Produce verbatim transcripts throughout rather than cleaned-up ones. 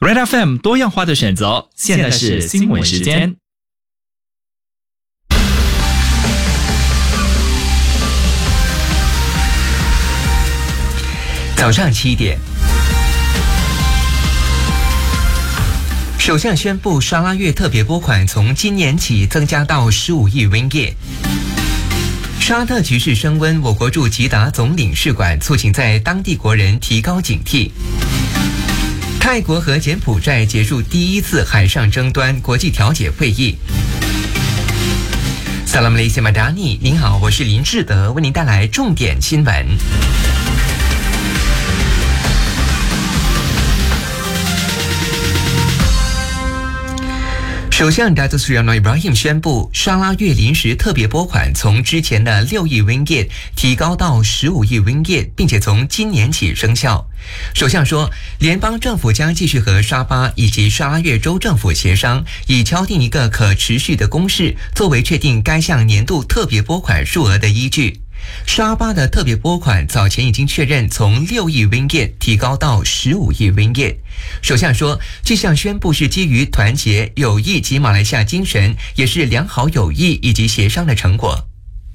Red F M 多样化的选择，现在是新闻时间。 早上七点，首相宣布沙拉越特别拨款从今年起增加到十五亿 ringgit。沙特局势升温，我国驻吉达总领事馆促请在当地国人提高警惕。泰国和柬埔寨结束第一次海上争端国际调解会议。Salam Malaysia Madani， 您好，我是林志德，为您带来重点新闻。首相 Datuk Seri Anwar Ibrahim 宣布，沙拉越临时特别拨款从之前的六亿 ringgit 提高到十五亿 ringgit， 并且从今年起生效。首相说，联邦政府将继续和沙巴以及沙拉越州政府协商，以敲定一个可持续的公式，作为确定该项年度特别拨款数额的依据。沙巴的特别拨款早前已经确认从六亿 ringgit 提高到十五亿 ringgit。首相说，这项宣布是基于团结、友谊及马来西亚精神，也是良好友谊以及协商的成果。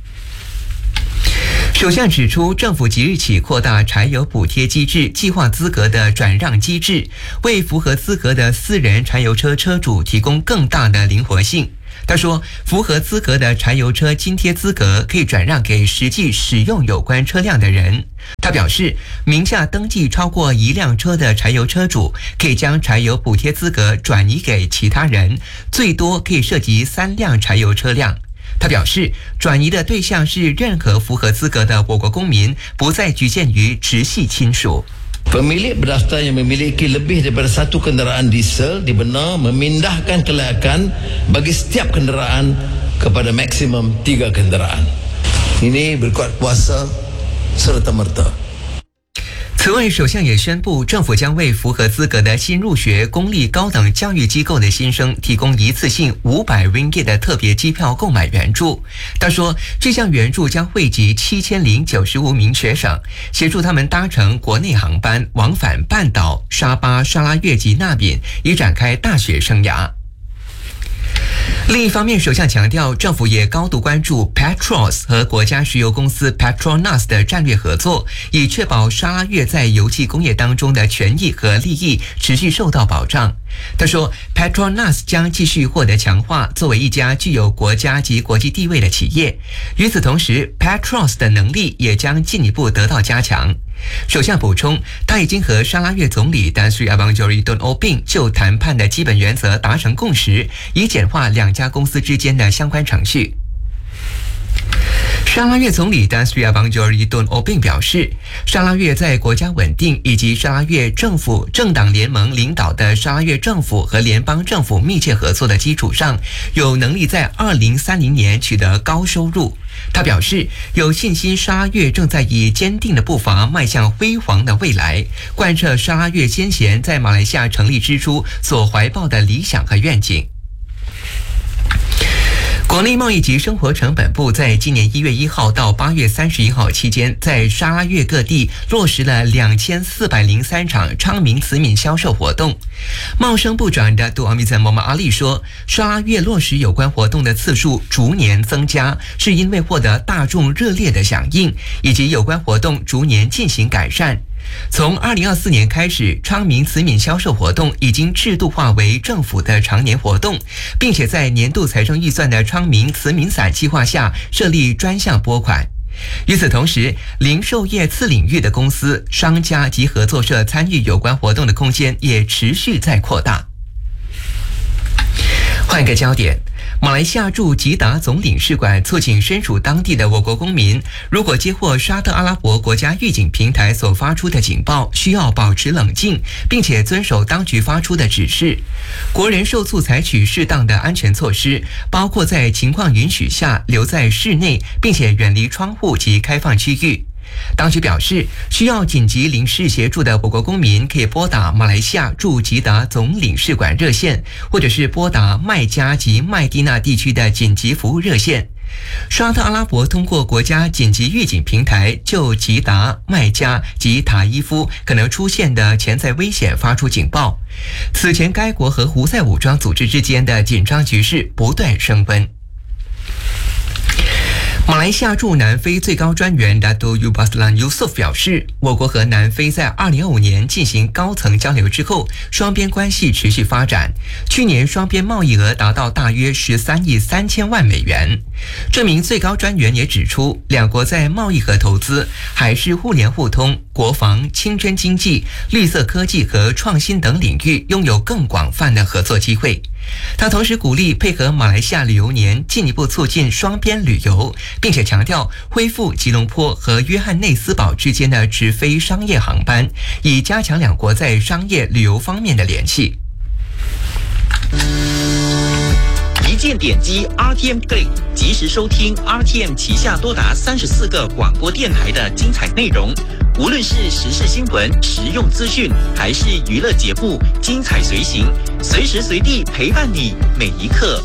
首相指出，政府即日起扩大柴油补贴机制计划资格的转让机制，为符合资格的私人柴油车车主提供更大的灵活性。他说，符合资格的柴油车津贴资格可以转让给实际使用有关车辆的人。他表示，名下登记超过一辆车的柴油车主可以将柴油补贴资格转移给其他人，最多可以涉及三辆柴油车辆。他表示，转移的对象是任何符合资格的我国公民，不再局限于直系亲属。 Pemilik berdaftar yang memiliki lebih daripada satu kenderaan diesel dibenar memindahkan kelayakan bagi setiap kenderaan kepada maksimum tiga kenderaan. Ini berkuat kuasa serta-merta。 此外，首相也宣布，政府将为符合资格的新入学公立高等教育机构的新生提供一次性五百 ringgit 的特别机票购买援助。他说，这项援助将惠及七千零九十五名学生，协助他们搭乘国内航班往返半岛、沙巴、沙拉越及纳宾，以展开大学生涯。另一方面，首相强调，政府也高度关注 Petros 和国家石油公司 Petronas 的战略合作，以确保沙拉越在油气工业当中的权益和利益持续受到保障。他说， Petronas 将继续获得强化，作为一家具有国家及国际地位的企业。与此同时， Petros 的能力也将进一步得到加强。首相补充，他已经和沙拉越总理 Tan Sri Abang Johari Tun Oping 就谈判的基本原则达成共识，以简化两家公司之间的相关程序。沙拉越总理 Tan Sri Abang Johari Tun Oping 表示，沙拉越在国家稳定以及沙拉越政府政党联盟领导的沙拉越政府和联邦政府密切合作的基础上，有能力在二零三零年取得高收入。他表示，有信心沙拉越正在以坚定的步伐迈向辉煌的未来，贯彻沙拉越先贤在马来西亚成立之初所怀抱的理想和愿景。国内贸易及生活成本部在今年一月一号到八月三十一号期间，在沙拉越各地落实了两千四百零三场昌明慈悯销售活动。贸生部长的杜阿米赞莫马阿利说，沙拉越落实有关活动的次数逐年增加，是因为获得大众热烈的响应，以及有关活动逐年进行改善。从二零二四年开始，昌明慈悯销售活动已经制度化为政府的常年活动，并且在年度财政预算的昌明慈悯伞计划下设立专项拨款。与此同时，零售业次领域的公司、商家及合作社参与有关活动的空间也持续在扩大。换个焦点，马来西亚驻吉达总领事馆促请身处当地的我国公民，如果接获沙特阿拉伯国家预警平台所发出的警报，需要保持冷静，并且遵守当局发出的指示。国人受促采取适当的安全措施，包括在情况允许下留在室内，并且远离窗户及开放区域。当局表示，需要紧急临时协助的我国公民可以拨打马来西亚驻吉达总领事馆热线，或者是拨打麦加及麦地那地区的紧急服务热线。 沙特阿拉伯通过国家紧急预警平台就吉达、麦加及塔伊夫可能出现的潜在危险发出警报。此前，该国和胡塞武装组织之间的紧张局势不断升温。马来西亚驻南非最高专员 Dato Yubaslan Yusof 表示，我国和南非在二零二五年进行高层交流之后，双边关系持续发展。去年双边贸易额达到大约十三亿三千万美元。这名最高专员也指出，两国在贸易和投资、海事互联互通、国防、清真经济、绿色科技和创新等领域拥有更广泛的合作机会。他同时鼓励配合马来西亚旅游年，进一步促进双边旅游，并且强调恢复吉隆坡和约翰内斯堡之间的直飞商业航班，以加强两国在商业旅游方面的联系。 一键点击 R T M Play， 及时收听 R T M 旗下多达三十四个广播电台的精彩内容。无论是时事新闻、实用资讯，还是娱乐节目，精彩随行，随时随地陪伴你每一刻。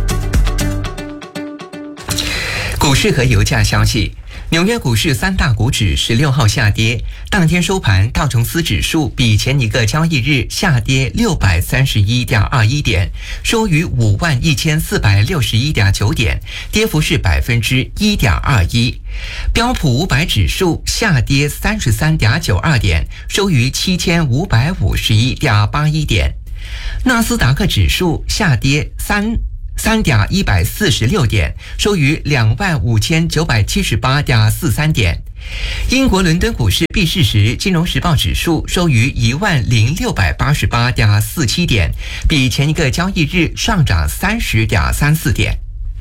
股市和油价消息。纽约股市三大股指十六号下跌，当天收盘，道琼斯指数比前一个交易日下跌六百三十一点二一点，收于五万一千四百六十一点九点，跌幅是百分之一点二一。标普五百指数下跌三十三点九二点，收于七千五百五十一点八一点。纳斯达克指数下跌三。三点一百四十六点，收于两万五千九百七十八点四三点。英国伦敦股市闭市时，金融时报指数收于一万零六百八十八点四七点，比前一个交易日上涨三十点三四点。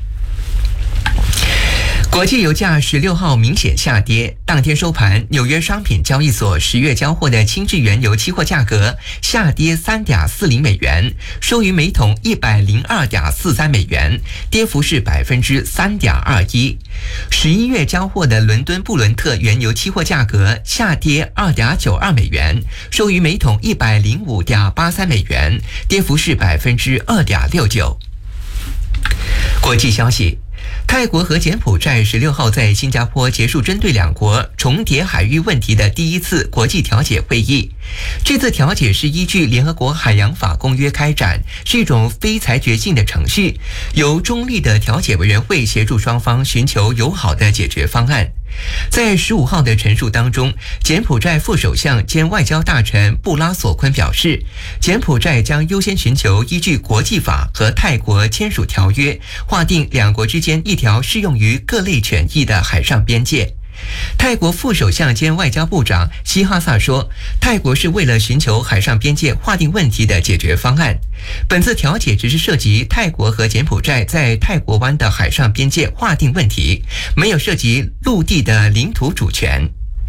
国际油价十六号明显下跌，当天收盘，纽约商品交易所十月交货的轻质原油期货价格下跌三点四零美元，收于每桶一百零二点四三美元，跌幅是百分之三点二一。十一月交货的伦敦布伦特原油期货价格下跌二点九二美元，收于每桶一百零五点八三美元，跌幅是百分之二点六九。国际消息。泰国和柬埔寨十六号在新加坡结束针对两国重叠海域问题的第一次国际调解会议。这次调解是依据联合国海洋法公约开展，是一种非裁决性的程序，由中立的调解委员会协助双方寻求友好的解决方案。在十五号的陈述当中，柬埔寨副首相兼外交大臣布拉索昆表示，柬埔寨将优先寻求依据国际法和泰国签署条约，划定两国之间一条适用于各类权益的海上边界。泰国副首相兼外交部长希哈萨说，泰国是为了寻求海上边界划定问题的解决方案。本次调解只是涉及泰国和柬埔寨在泰国湾的海上边界划定问题，没有涉及陆地的领土主权。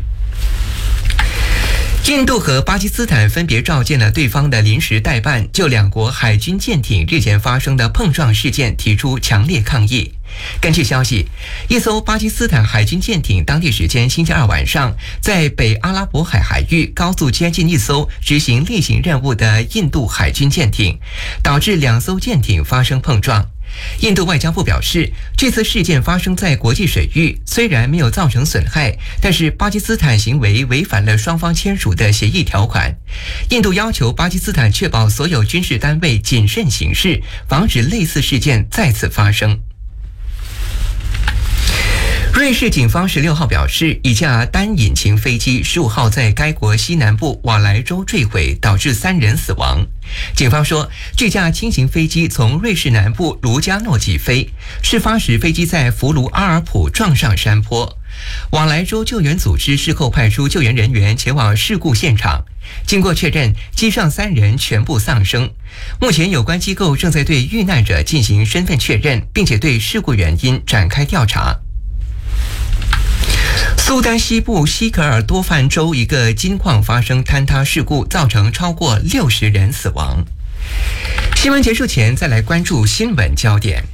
印度和巴基斯坦分别召见了对方的临时代办，就两国海军舰艇日前发生的碰撞事件提出强烈抗议。根据消息，一艘巴基斯坦海军舰艇当地时间星期二晚上在北阿拉伯海海域高速接近一艘执行例行任务的印度海军舰艇，导致两艘舰艇发生碰撞。印度外交部表示，这次事件发生在国际水域，虽然没有造成损害，但是巴基斯坦行为违反了双方签署的协议条款。印度要求巴基斯坦确保所有军事单位谨慎行事，防止类似事件再次发生。瑞士警方十六号表示，一架单引擎飞机十五号在该国西南部瓦莱州坠毁，导致三人死亡。警方说，这架轻型飞机从瑞士南部卢加诺起飞，事发时飞机在弗卢阿尔普撞上山坡。瓦莱州救援组织事后派出救援人员前往事故现场，经过确认，机上三人全部丧生。目前有关机构正在对遇难者进行身份确认，并且对事故原因展开调查。苏丹西部西可尔多范州一个金矿发生坍塌事故，造成超过六十人死亡。新闻结束前，再来关注新闻焦点。